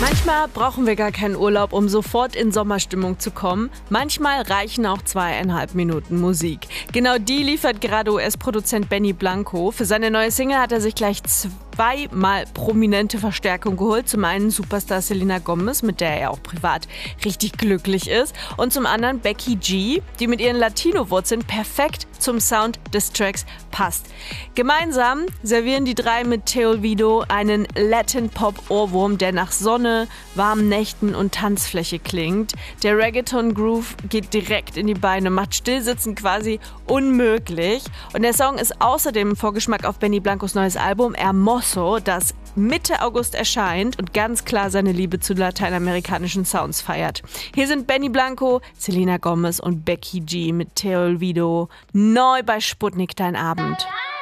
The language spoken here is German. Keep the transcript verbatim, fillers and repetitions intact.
Manchmal brauchen wir gar keinen Urlaub, um sofort in Sommerstimmung zu kommen. Manchmal reichen auch zweieinhalb Minuten Musik. Genau die liefert gerade U S-Produzent Benny Blanco. Für seine neue Single hat er sich gleich zweimal prominente Verstärkung geholt. Zum einen Superstar Selena Gomez, mit der er auch privat richtig glücklich ist. Und zum anderen Becky G, die mit ihren Latino-Wurzeln perfekt zum Sound des Tracks passt. Gemeinsam servieren die drei mit Te Olvido einen Latin-Pop-Ohrwurm, der nach Sonne, warmen Nächten und Tanzfläche klingt. Der Reggaeton-Groove geht direkt in die Beine, macht Stillsitzen quasi unmöglich. Und der Song ist außerdem ein Vorgeschmack auf Benny Blancos neues Album Hermoso, das Mitte August erscheint und ganz klar seine Liebe zu lateinamerikanischen Sounds feiert. Hier sind Benny Blanco, Selena Gomez und Becky G mit Te Olvido. Neu bei Sputnik, dein Abend.